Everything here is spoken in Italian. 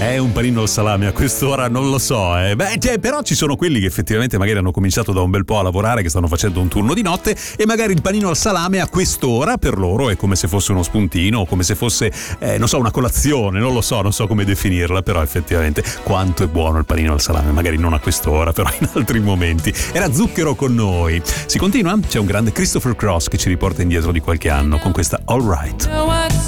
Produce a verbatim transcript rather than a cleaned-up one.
È un panino al salame a quest'ora, non lo so. Eh. Beh, cioè, però ci sono quelli che effettivamente magari hanno cominciato da un bel po' a lavorare, che stanno facendo un turno di notte, e magari il panino al salame a quest'ora per loro è come se fosse uno spuntino, o come se fosse, eh, non so, una colazione, non lo so, non so come definirla, però effettivamente quanto è buono il panino al salame, magari non a quest'ora, però in altri momenti. Era Zucchero con noi. Si continua? C'è un grande Christopher Cross che ci riporta indietro di qualche anno con questa All Right.